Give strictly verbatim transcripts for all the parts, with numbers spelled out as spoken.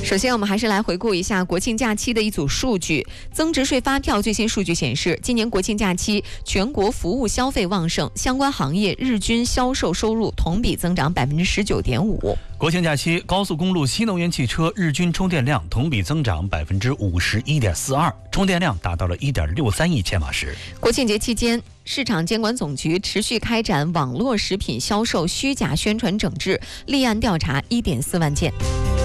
首先，我们还是来回顾一下国庆假期的一组数据。增值税发票最新数据显示，今年国庆假期全国服务消费旺盛，相关行业日均销售收入同比增长百分之十九点五。 国庆假期，高速公路新能源汽车日均充电量同比增长百分之五十一点四二，充电量达到了一点六三亿千瓦时。 国庆节期间，市场监管总局持续开展网络食品销售虚假宣传整治，立案调查一点四万件。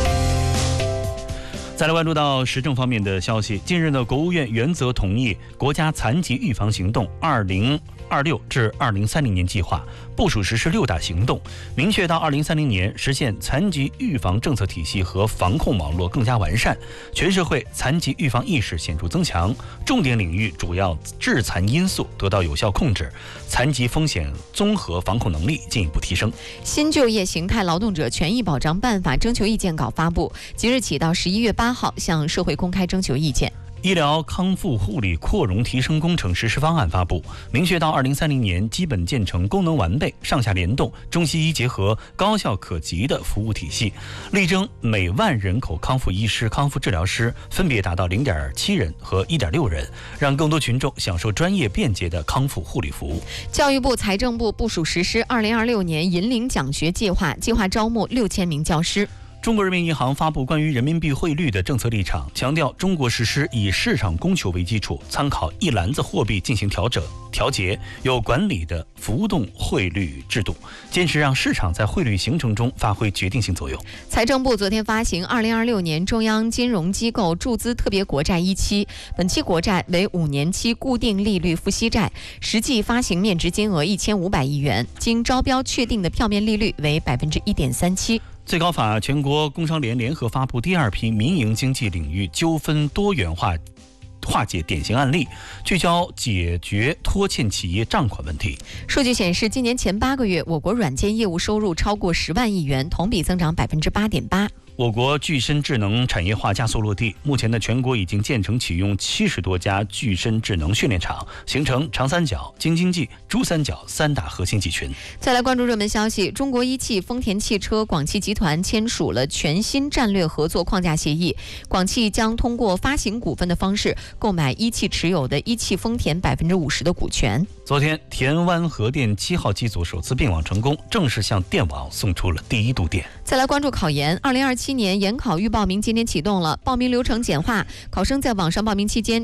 再来关注到时政方面的消息，近日呢，国务院原则同意国家残疾预防行动二零二六至二零三零年计划，部署实施六大行动，明确到二零三零年实现残疾预防政策体系和防控网络更加完善，全社会残疾预防意识显著增强，重点领域主要致残因素得到有效控制，残疾风险综合防控能力进一步提升。 新就业形态劳动者权益保障办法征求意见稿发布，即日起到十一月八号向社会公开征求意见。 医疗康复护理扩容提升工程实施方案发布，明确到二零三零年基本建成功能完备、上下联动、中西医结合、高效可及的服务体系，力争每万人口康复医师、康复治疗师分别达到零点七人和一点六人，让更多群众享受专业便捷的康复护理服务。 教育部、财政部部署实施二零二六年引领奖学计划，计划招募六千名教师。 中国人民银行发布关于人民币汇率的政策立场，强调中国实施以市场供求为基础，参考一篮子货币进行调整调节，有管理的浮动汇率制度，坚持让市场在汇率形成中发挥决定性作用。 财政部昨天发行二零二六年中央金融机构注资特别国债一期，本期国债为五年期固定利率付息债，实际发行面值金额一千五百亿元，经招标确定的票面利率为百分之一点三七。 最高法、全国工商联联合发布第二批民营经济领域纠纷多元化化解典型案例，聚焦解决拖欠企业账款问题。 数据显示，今年前八个月，我国软件业务收入超过十万亿元，同比增长百分之八点八。 我国具身智能产业化加速落地，目前呢，全国已经建成启用七十多家具身智能训练场，形成长三角、京津冀、珠三角三大核心集群。 再来关注热门消息，中国一汽、丰田汽车、广汽集团签署了全新战略合作框架协议，广汽将通过发行股份的方式购买一汽持有的一汽丰田百分之五十的股权。 昨天，田湾核电七号机组首次并网成功，正式向电网送出了第一度电。 再来关注考研，二零二七年研考预报名今天启动了，报名流程简化，考生在网上报名期间